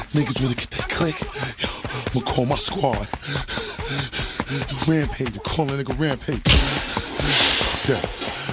Niggas really get that click. Yo, I'ma call my squad. Rampage, call a nigga Rampage. Fuck that.